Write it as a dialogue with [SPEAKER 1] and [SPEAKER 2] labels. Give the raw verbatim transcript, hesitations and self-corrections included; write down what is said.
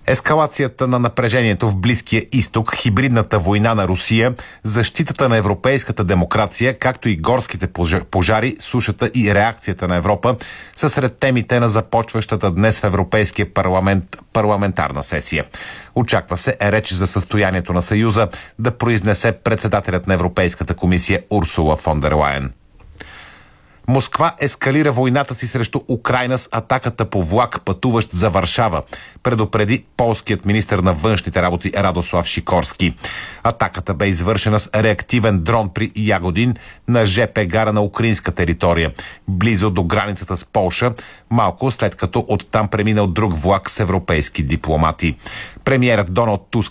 [SPEAKER 1] Ескалацията на напрежението в Близкия изток, хибридната война на Русия, защитата на европейската демокрация, както и горските пожари, сушата и реакцията на Европа са сред темите на започващата днес в Европейския парламент парламентарна сесия. Очаква се реч за състоянието на Съюза да произнесе председателят на Европейската комисия Урсула фон дер Лайен. Москва ескалира войната си срещу Украйна с атаката по влак, пътуващ за Варшава, предупреди полският министър на външните работи Радослав Шикорски. Атаката бе извършена с реактивен дрон при Ягодин на ЖП гара на украинска територия, близо до границата с Полша, малко след като оттам преминал друг влак с европейски дипломати. Премиерът Доналд Туск